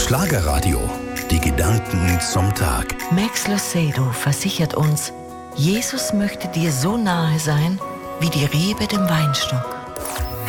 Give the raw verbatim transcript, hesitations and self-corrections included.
Schlagerradio. Die Gedanken zum Tag. Max Lucado versichert uns, Jesus möchte dir so nahe sein wie die Rebe dem Weinstock.